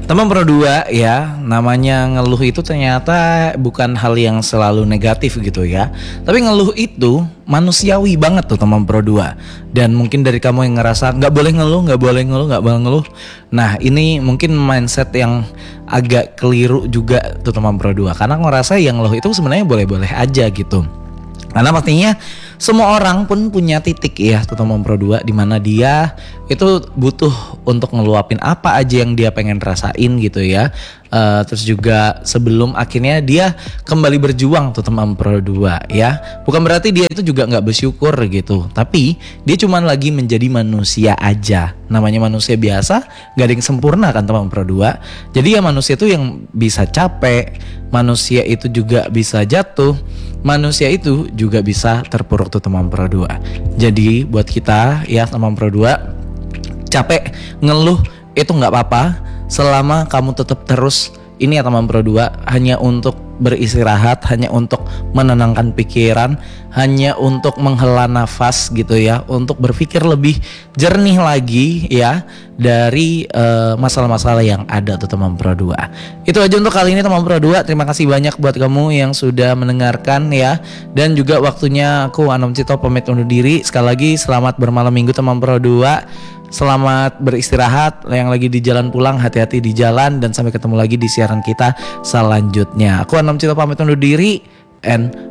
Teman Pro 2 ya, namanya ngeluh itu ternyata bukan hal yang selalu negatif gitu ya. Tapi ngeluh itu manusiawi banget tuh teman Pro 2. Dan mungkin dari kamu yang ngerasa nggak boleh ngeluh, nggak boleh ngeluh, nggak boleh ngeluh. Nah ini mungkin mindset yang agak keliru juga tuh teman Pro 2. Karena ngerasa yang ngeluh itu sebenarnya boleh-boleh aja gitu. Karena pastinya semua orang pun punya titik ya teman Pro 2 di mana dia itu butuh untuk ngeluapin apa aja yang dia pengen rasain gitu ya. Terus juga sebelum akhirnya dia kembali berjuang tuh teman Pro 2 ya. Bukan berarti dia itu juga gak bersyukur gitu, tapi dia cuman lagi menjadi manusia aja. Namanya manusia biasa, gak ada yang sempurna kan teman Pro 2. Jadi ya manusia itu yang bisa capek, manusia itu juga bisa jatuh, manusia itu juga bisa terpuruk tuh teman Pro 2. Jadi buat kita ya teman Pro 2, capek ngeluh itu nggak apa-apa selama kamu tetap terus ini ya teman Pro 2, hanya untuk beristirahat, hanya untuk menenangkan pikiran, hanya untuk menghela nafas gitu ya, untuk berpikir lebih jernih lagi ya dari masalah-masalah yang ada tuh teman Pro 2. Itu aja untuk kali ini teman Pro 2. Terima kasih banyak buat kamu yang sudah mendengarkan ya. Dan juga waktunya aku Anom Cito pamit undur diri. Sekali lagi selamat bermalam minggu teman Pro 2. Selamat beristirahat, yang lagi di jalan pulang hati-hati di jalan, dan sampai ketemu lagi di siaran kita selanjutnya. Aku Anom Cito pamit undur diri and